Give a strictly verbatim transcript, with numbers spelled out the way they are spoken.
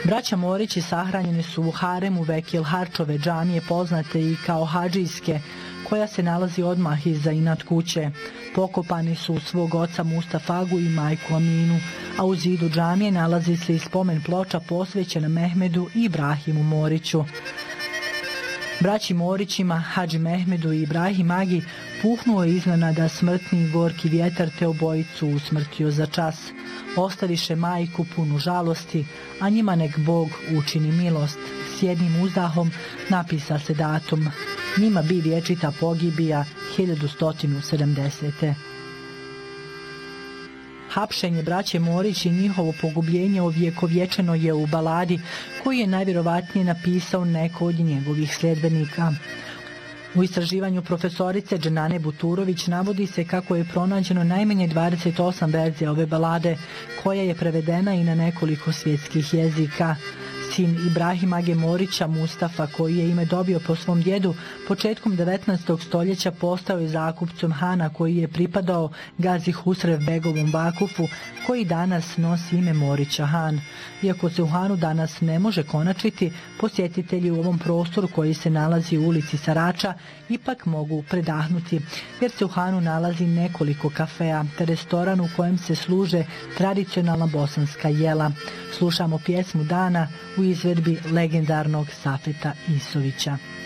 Braća Morići sahranjeni su u haremu Vekil Harčove džamije, poznate i kao Hadžijske, koja se nalazi odmah iza inat kuće. Pokopani su u svog oca Mustafagu i majku Aminu, a u zidu džamije nalazi se i spomen ploča posvećena Mehmedu i Ibrahimu Moriću. Braći Morićima, Hadži Mehmedu i Ibrahim Agi, puhnuo je iznenada smrtni i gorki vjetar, te obojicu usmrtio za čas. Ostaviše majku punu žalosti, a njima nek Bog učini milost. S jednim uzdahom napisa se datum. Njima bi vječita pogibija hiljadu sedamdesete. Hapšenje braće Morić i njihovo pogubljenje ovjekovječeno je u baladi koju je najvjerovatnije napisao neko od njegovih sljedbenika. U istraživanju profesorice Dženane Buturović navodi se kako je pronađeno najmanje dvadeset osam verzija ove balade, koja je prevedena i na nekoliko svjetskih jezika. Sin Ibrahima Age Morića, Mustafa, koji je ime dobio po svom djedu, početkom devetnaestog stoljeća postao je zakupcom hana koji je pripadao Gazi Husrev Begovom Vakufu, koji danas nosi ime Morića Han. Iako se u hanu danas ne može konačiti, posjetitelji u ovom prostoru koji se nalazi u ulici Sarača ipak mogu predahnuti, jer se u hanu nalazi nekoliko kafea te restoran u kojem se služe tradicionalna bosanska jela. Slušamo pjesmu dana u izvedbi legendarnog Safeta Isovića.